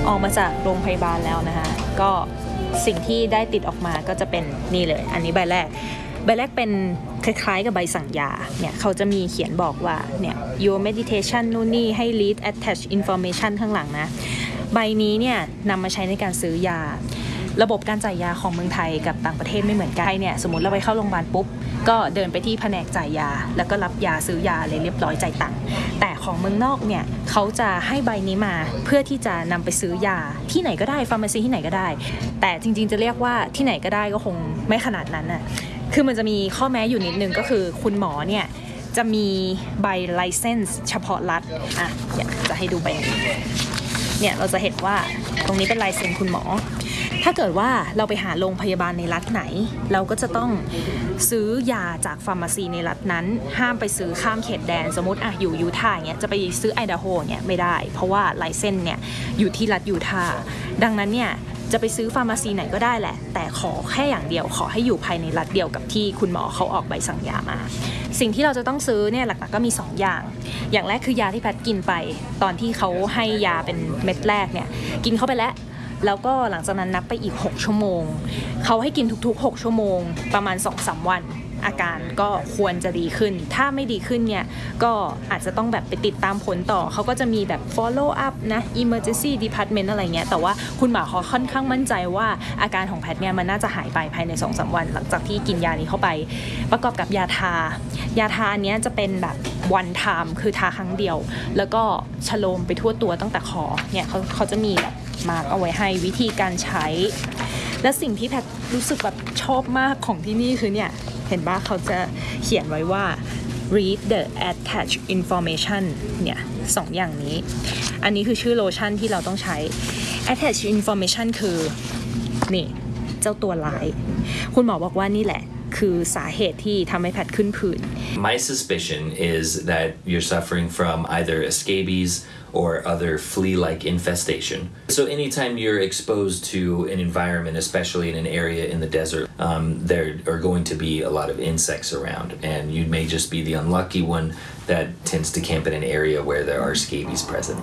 ออกมาจากโรงพยาบาลแล้วนะคะก็สิ่งที่ได้ติดออกมาก็จะเป็นนี่เลยอันนี้ใบแรกเป็นคล้ายๆกับใบสั่งยาเนี่ยเขาจะมีเขียนบอกว่าเนี่ย your meditation นู่นนี่ให้ read attach information ข้างหลังนะใบนี้เนี่ยนำมาใช้ในการซื้อยาระบบการจ่ายยาของเมืองไทยกับต่างประเทศไม่เหมือนกันเนี่ยสมมติเราไปเข้าโรงพยาบาลปุ๊บก็เดินไปที่แผนกจ่ายยาแล้วก็รับยาซื้อยาเลยเรียบร้อยจ่ายตังค์แต่ของเมืองนอกเนี่ยเขาจะให้ใบนี้มาเพื่อที่จะนำไปซื้อยาที่ไหนก็ได้ฟาร์มาซีที่ไหนก็ได้แต่จริงๆจะเรียกว่าที่ไหนก็ได้ก็คงไม่ขนาดนั้นน่ะคือมันจะมีข้อแม้อยู่นิดนึงก็คือคุณหมอเนี่ยจะมีใบไลเซนส์เฉพาะรัฐอ่ะจะให้ดูใบนี้เนี่ยเราจะเห็นว่าตรงนี้เป็นลายเซ็นคุณหมอถ้าเกิดว่าเราไปหาโรงพยาบาลในรัฐไหนเราก็จะต้องซื้อยาจากฟาร์มาซีในรัฐนั้นห้ามไปซื้อข้ามเขตแดนสมมติอยู่ยูทาห์เนี่ยจะไปซื้อไอดาโฮเนี่ยไม่ได้เพราะว่าลายเซ็นเนี่ยอยู่ที่รัฐยูทาห์ดังนั้นเนี่ยจะไปซื้อฟาร์มาซีไหนก็ได้แหละแต่ขอแค่อย่างเดียวขอให้อยู่ภายในรัฐเดียวกับที่คุณหมอเขาออกใบสั่งยามาสิ่งที่เราจะต้องซื้อเนี่ยหลักๆก็มี2อย่างแรกคือยาที่แพทกินไปตอนที่เขาให้ยาเป็นเม็ดแรกเนี่ยกินเข้าไปแล้วก็หลังจากนั้นนับไปอีก6ชั่วโมงเขาให้กินทุกๆ6ชั่วโมงประมาณ 2-3 วันอาการก็ควรจะดีขึ้นถ้าไม่ดีขึ้นเนี่ยก็อาจจะต้องแบบไปติดตามผลต่อเขาก็จะมีแบบ follow up นะ emergency department อะไรเงี้ยแต่ว่าคุณหมอเขาค่อนข้างมั่นใจว่าอาการของแพทเนี่ยมันน่าจะหายไปภายใน 2-3 วันหลังจากที่กินยานี้เข้าไปประกอบกับยาทอันนี้จะเป็นแบบ one time คือทาครั้งเดียวแล้วก็ชโลมไปทั่วตัวตั้งแต่คอเนี่ยเขาจะมีแบบมาร์กเอาไว้ให้วิธีการใช้และสิ่งที่แพทรู้สึกแบบชอบมากของที่นี่คือเนี่ยเห็นป่ะเขาจะเขียนไว้ว่า read the attached information เนี่ย2อย่างนี้อันนี้คือชื่อโลชั่นที่เราต้องใช้ attached information คือนี่เจ้าตัวร้ายคุณหมอบอกว่านี่แหละคือสาเหตุที่ทำให้แพทขึ้นผื่น My suspicion is that you're suffering from either scabies or other flea-like infestation. So anytime you're exposed to an environment, especially in an area in the desert, there are going to be a lot of insects around, and you may just be the unlucky one that tends to camp in an area where there are scabies present.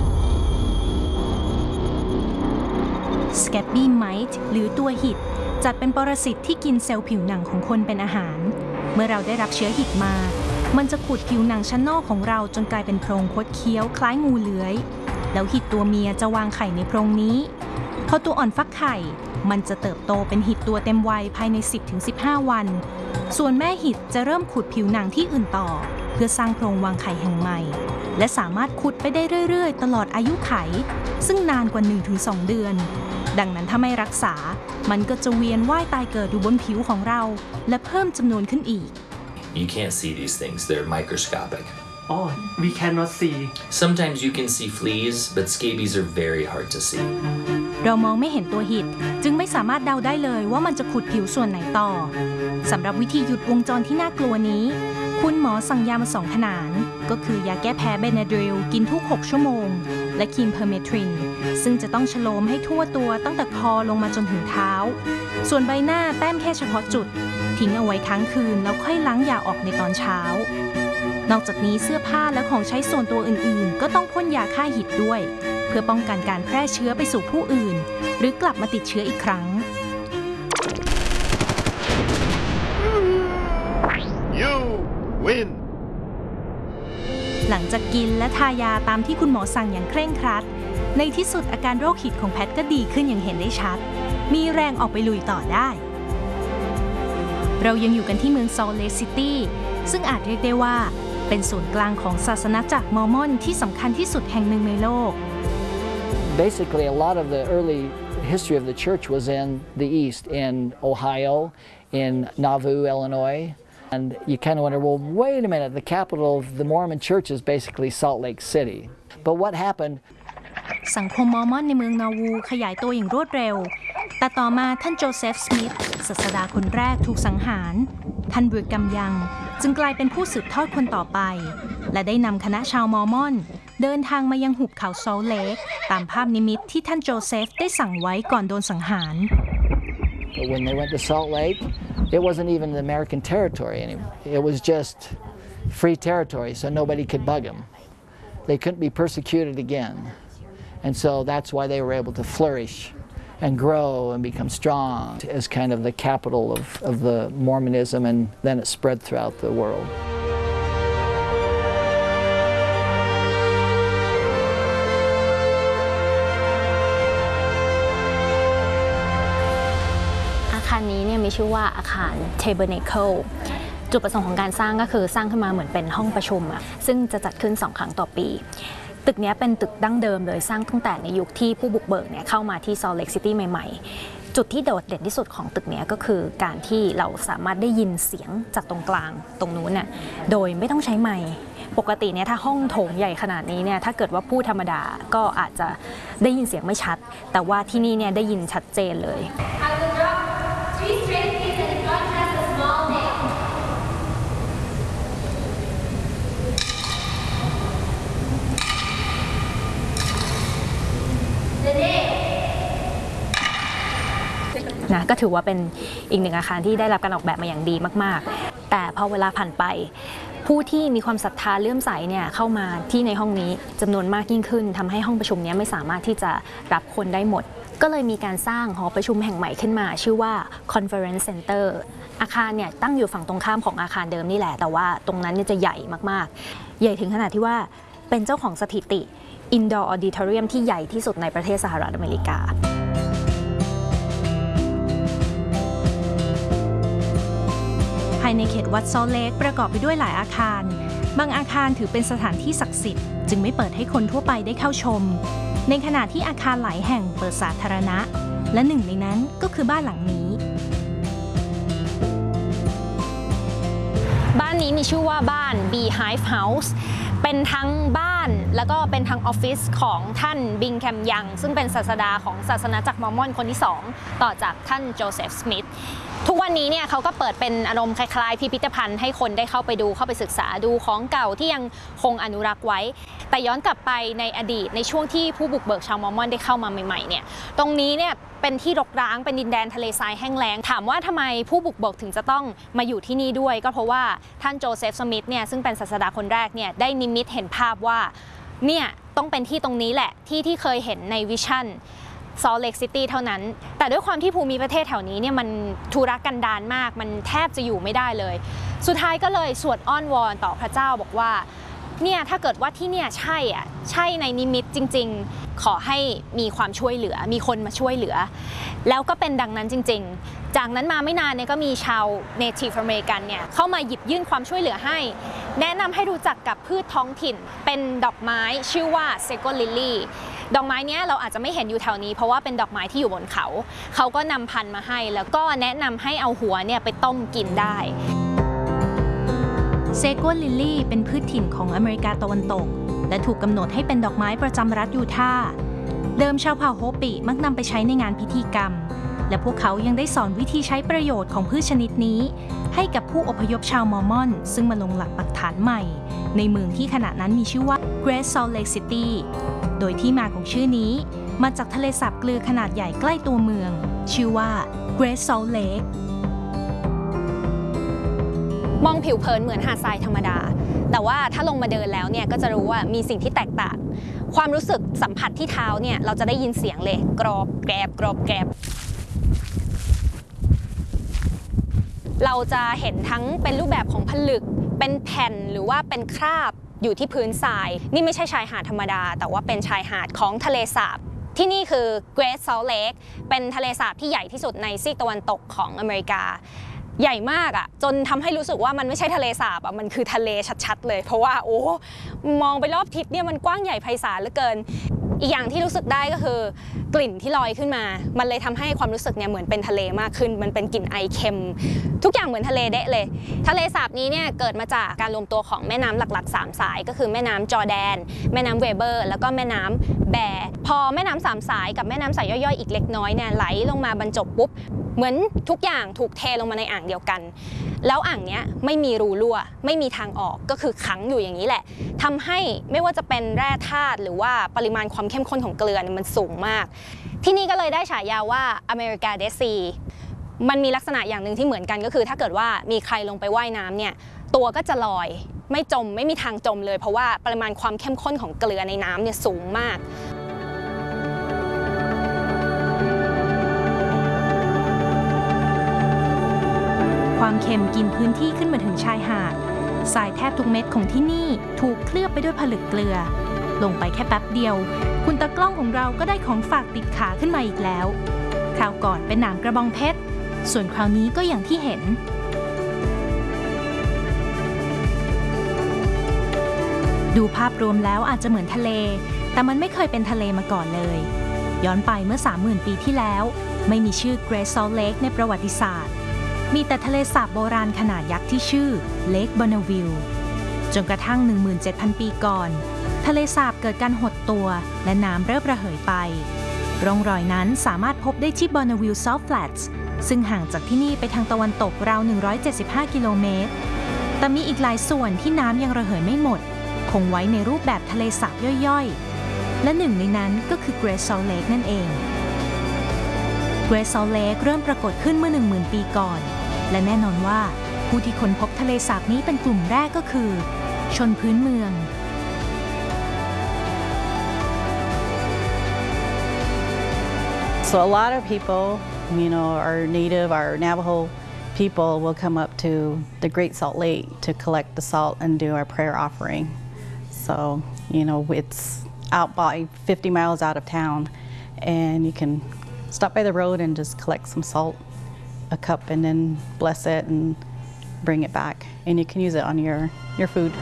Scabby mite หรือตัวหิดจัดเป็นปรสิตที่กินเซลล์ผิวหนังของคนเป็นอาหารเมื่อเราได้รับเชื้อหิดมามันจะขุดผิวหนังชั้นนอกของเราจนกลายเป็นโพรงคดเคี้ยวคล้ายงูเลื้อยแล้วหิดตัวเมียจะวางไข่ในโพรงนี้พอตัวอ่อนฟักไข่มันจะเติบโตเป็นหิดตัวเต็มวัยภายใน 10-15 วันส่วนแม่หิดจะเริ่มขุดผิวหนังที่อื่นต่อเพื่อสร้างโพรงวางไข่แห่งใหม่และสามารถขุดไปได้เรื่อยๆตลอดอายุไขซึ่งนานกว่า 1-2 เดือนดังนั้นถ้าไม่รักษามันก็จะเวียนว่ายตายเกิดอยู่บนผิวของเราและเพิ่มจำนวนขึ้นอีก You can't see these things. They're microscopic. Oh, we cannot see. Sometimes you can see fleas, but scabies are very hard to see. เรามองไม่เห็นตัวหิดจึงไม่สามารถเดาได้เลยว่ามันจะขุดผิวส่วนไหนต่อสำหรับวิธีหยุดวงจรที่น่ากลัวนี้คุณหมอสั่งยามา2 ขนาดก็คือยาแก้แพ้เบนาดริลกินทุก6ชั่วโมงและครีมเพอร์เมทรินซึ่งจะต้องฉโลมให้ทั่วตัวตั้งแต่คอลงมาจนถึงเท้าส่วนใบหน้าแต้มแค่เฉพาะจุดทิ้งเอาไว้ค้างคืนแล้วค่อยล้างยาออกในตอนเช้านอกจากนี้เสื้อผ้าและของใช้ส่วนตัวอื่นๆก็ต้องพ่นยาฆ่าหิดด้วยเพื่อป้องกันการแพร่เชื้อไปสู่ผู้อื่นหรือกลับมาติดเชื้ออีกครั้ง You win หลังจากกินและทายาตามที่คุณหมอสั่งอย่างเคร่งครัดในที่สุดอาการโรคหิดของแพทก็ดีขึ้นอย่างเห็นได้ชัดมีแรงออกไปลุยต่อได้เรายังอยู่กันที่เมืองซอลต์เลคซิตี้ซึ่งอาจเรียกได้ว่าเป็นศูนย์กลางของศาสนาจักรมอร์มอนที่สำคัญที่สุดแห่งหนึ่งในโลก Basically, a lot of the early history of the church was in the East, in Ohio, in Nauvoo, Illinois. And you kind of wonder, well, wait a minute, the capital of the Mormon Church is basically Salt Lake City. But what happened? สังคมมอร์มอนในเมืองนาวูขยายตัวอย่างรวดเร็วแต่ต่อมาท่านโจเซฟ สมิธศาสดาคนแรกถูกสังหารท่านบริกรัมยังจึงกลายเป็นผู้สืบทอดคนต่อไปและได้นำคณะชาวมอร์มอนเดินทางมายังหุบเขาซอลต์เลคตามภาพนิมิตที่ท่านโจเซฟได้สั่งไว้ก่อนโดนสังหาร But when they went to Salt Lake, it wasn't even the American territory anymore. It was just free territory, so nobody could bug them. They couldn't be persecuted again. And so that's why they were able to flourish and grow and become strong as kind of the capital of the Mormonism, and then it spread throughout the world. อาคารนี้เนี่ยมีชื่อว่าอาคาร Tabernacle จุดประสงค์ของการสร้างก็คือสร้างขึ้นมาเหมือนเป็นห้องประชุมอะซึ่งจะจัดขึ้น2 ครั้งต่อปีตึกนี้เป็นตึกดั้งเดิมเลยสร้างตั้งแต่ในยุคที่ผู้บุกเบิกเนี่ยเข้ามาที่ Salt Lake City ใหม่ๆจุดที่โดดเด่นที่สุดของตึกนี้ก็คือการที่เราสามารถได้ยินเสียงจากตรงกลางตรงนู้นน่ะโดยไม่ต้องใช้ไมค์ปกติเนี่ยถ้าห้องโถงใหญ่ขนาดนี้เนี่ยถ้าเกิดว่าพูดธรรมดาก็อาจจะได้ยินเสียงไม่ชัดแต่ว่าที่นี่เนี่ยได้ยินชัดเจนเลยนะก็ถือว่าเป็นอีกหนึ่งอาคารที่ได้รับการออกแบบมาอย่างดีมากๆแต่พอเวลาผ่านไปผู้ที่มีความศรัทธาเลื่อมใสเนี่ยเข้ามาที่ในห้องนี้จำนวนมากยิ่งขึ้นทำให้ห้องประชุมนี้ไม่สามารถที่จะรับคนได้หมดก็เลยมีการสร้างหอประชุมแห่งใหม่ขึ้นมาชื่อว่า Conference Center อาคารเนี่ยตั้งอยู่ฝั่งตรงข้ามของอาคารเดิมนี่แหละแต่ว่าตรงนั้นเนี่ยจะใหญ่มากๆใหญ่ถึงขนาดที่ว่าเป็นเจ้าของสถิติ Indoor Auditorium ที่ใหญ่ที่สุดในประเทศสหรัฐอเมริกาภายในเขตวัดซอลต์เลคประกอบไปด้วยหลายอาคารบางอาคารถือเป็นสถานที่ศักดิ์สิทธิ์จึงไม่เปิดให้คนทั่วไปได้เข้าชมในขณะที่อาคารหลายแห่งเปิดสาธารณะและหนึ่งในนั้นก็คือบ้านหลังนี้บ้านนี้มีชื่อว่าบ้าน Beehive House เป็นทั้งบ้านแล้วก็เป็นทั้งออฟฟิศของท่านบิงแคมยังซึ่งเป็นศาสดาของศาสนาจักรมอร์มอนคนที่2ต่อจากท่านโจเซฟสมิธทุกวันนี้เนี่ยเขาก็เปิดเป็นอารมณ์คล้ายๆพิพิธภัณฑ์ให้คนได้เข้าไปดูเข้าไปศึกษาดูของเก่าที่ยังคงอนุรักษ์ไว้แต่ย้อนกลับไปในอดีตในช่วงที่ผู้บุกเบิกชาวมอร์มอนได้เข้ามาใหม่ๆเนี่ยตรงนี้เนี่ยเป็นที่รกร้างเป็นดินแดนทะเลทรายแห้งแล้งถามว่าทำไมผู้บุกเบิกถึงจะต้องมาอยู่ที่นี่ด้วยก็เพราะว่าท่านโจเซฟสมิธเนี่ยซึ่งเป็นศาสดาคนแรกเนี่ยได้นิมิตเห็นภาพว่าเนี่ยต้องเป็นที่ตรงนี้แหละที่เคยเห็นในวิชั่นSalt Lake City เท่านั้นแต่ด้วยความที่ภูมิประเทศแถวนี้เนี่ยมันทุรกันดารมากมันแทบจะอยู่ไม่ได้เลยสุดท้ายก็เลยสวดอ้อนวอนต่อพระเจ้าบอกว่าเนี่ยถ้าเกิดว่าที่เนี่ยใช่ในนิมิตจริงๆขอให้มีความช่วยเหลือมีคนมาช่วยเหลือแล้วก็เป็นดังนั้นจริงๆจากนั้นมาไม่นานเนี่ยก็มีชาว Native American เนี่ยเข้ามาหยิบยื่นความช่วยเหลือให้แนะนำให้รู้จักกับพืชท้องถิ่นเป็นดอกไม้ชื่อว่า Sego Lilyดอกไม้นี้เราอาจจะไม่เห็นอยู่แถวนี้เพราะว่าเป็นดอกไม้ที่อยู่บนเขาก็นำพันธุ์มาให้แล้วก็แนะนำให้เอาหัวเนี่ยไปต้มกินได้เซโกลิลลี่เป็นพืชถิ่นของอเมริกาตะวันตกและถูกกำหนดให้เป็นดอกไม้ประจำรัฐยูทาห์เดิมชาวเผ่าโฮปิมักนำไปใช้ในงานพิธีกรรมและพวกเขายังได้สอนวิธีใช้ประโยชน์ของพืชชนิดนี้ให้กับผู้อพยพชาวมอร์มอนซึ่งมาลงหลักปักฐานใหม่ในเมืองที่ขณะนั้นมีชื่อว่า Great Salt Lake City โดยที่มาของชื่อนี้มาจากทะเลสาบเกลือขนาดใหญ่ใกล้ตัวเมืองชื่อว่า Great Salt Lake มองผิวเผินเหมือนหาดทรายธรรมดาแต่ว่าถ้าลงมาเดินแล้วเนี่ยก็จะรู้ว่ามีสิ่งที่แตกต่างความรู้สึกสัมผัสที่เท้าเนี่ยเราจะได้ยินเสียงเลยกรอบแกรบกรอบแกรบเราจะเห็นทั้งเป็นรูปแบบของผลึกเป็นแผ่นหรือว่าเป็นคราบอยู่ที่พื้นทรายนี่ไม่ใช่ชายหาดธรรมดาแต่ว่าเป็นชายหาดของทะเลสาบที่นี่คือ Great Salt Lake เป็นทะเลสาบที่ใหญ่ที่สุดในซีกตะวันตกของอเมริกาใหญ่มากอ่ะจนทำให้รู้สึกว่ามันไม่ใช่ทะเลสาบอ่ะมันคือทะเลชัดๆเลยเพราะว่าโอ้มองไปรอบทิศเนี่ยมันกว้างใหญ่ไพศาลเหลือเกินอีกอย่างที่รู้สึกได้ก็คือกลิ่นที่ลอยขึ้นมามันเลยทำให้ความรู้สึกเนี่ยเหมือนเป็นทะเลมากขึ้นมันเป็นกลิ่นไอเค็มทุกอย่างเหมือนทะเลเดะเลยทะเลสาบนี้เนี่ยเกิดมาจากการรวมตัวของแม่น้ำหลักๆ3สายก็คือแม่น้ำจอร์แดนแม่น้ำเวเบอร์แล้วก็แม่น้ำแบร์พอแม่น้ำ3สายกับแม่น้ำสายย่อยๆอีกเล็กน้อยเนี่ยไหลลงมาบรรจบปุ๊บเหมือนทุกอย่างถูกเทลงมาในอ่างเดียวกันแล้วอ่างเนี้ยไม่มีรูรั่วไม่มีทางออกก็คือขังอยู่อย่างนี้แหละทำให้ไม่ว่าจะเป็นแร่ธาตุหรือว่าปริมาณความเข้มข้นของเกลือมันสูงมากที่นี่ก็เลยได้ฉายาว่าอเมริกาเดซีมันมีลักษณะอย่างหนึ่งที่เหมือนกันก็คือถ้าเกิดว่ามีใครลงไปว่ายน้ำเนี่ยตัวก็จะลอยไม่จมไม่มีทางจมเลยเพราะว่าปริมาณความเข้มข้นของเกลือในน้ำเนี่ยสูงมากความเค็มกินพื้นที่ขึ้นมาถึงชายหาดทรายแทบทุกเม็ดของที่นี่ถูกเคลือบไปด้วยผลึกเกลือลงไปแค่แป๊บเดียวคุณตากล้องของเราก็ได้ของฝากติดขาขึ้นมาอีกแล้วคราวก่อนเป็นหนามกระบองเพชรส่วนคราวนี้ก็อย่างที่เห็นดูภาพรวมแล้วอาจจะเหมือนทะเลแต่มันไม่เคยเป็นทะเลมาก่อนเลยย้อนไปเมื่อ 30,000 ปีที่แล้วไม่มีชื่อ Great Salt Lake ในประวัติศาสตร์มีแต่ทะเลสาบโบราณขนาดยักษ์ที่ชื่อ Lake Bonneville จนกระทั่ง 17,000 ปีก่อนทะเลสาบเกิดการหดตัวและน้ำเริ่มระเหยไปร่องรอยนั้นสามารถพบได้ที่ Bonneville Salt Flats ซึ่งห่างจากที่นี่ไปทางตะวันตกราว 175 กิโลเมตรแต่มีอีกหลายส่วนที่น้ำยังระเหยไม่หมดคงไว้ในรูปแบบทะเลสาบย่อยๆและหนึ่งในนั้นก็คือ Great Salt Lake นั่นเอง Great Salt Lake เริ่มปรากฏขึ้นเมื่อ 10,000 ปีก่อนและแน่นอนว่าผู้ที่ค้นพบทะเลสาบนี้เป็นกลุ่มแรกก็คือชนพื้นเมือง So a lot of people, our native, our Navajo people will come up to the Great Salt Lake to collect the salt and do our prayer offering. So, it's out by 50 miles out of town, and you can stop by the road and just collect some salt, a cup, and then bless it and bring it back. And you can use it on your food.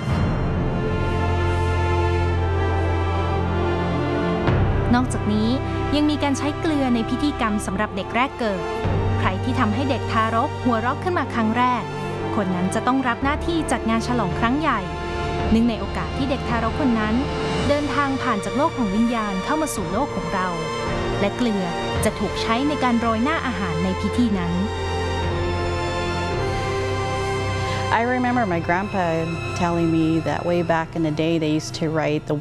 นอกจากนี้ยังมีการใช้เกลือในพิธีกรรมสำหรับเด็กแรกเกิดใครที่ทำให้เด็กทารกหัวเราะขึ้นมาครั้งแรกคนนั้นจะต้องรับหน้าที่จัดงานฉลองครั้งใหญ่เนื่องในโอกาสที่เด็กทารกคนนั้นเดินทางผ่านจากโลกของวิญญาณเข้ามาสู่โลกของเราและเกลือจะถูกใช้ในการโรยหน้าอาหารในพิธีนั้น I remember my grandpa telling me that way back in the day they used to write the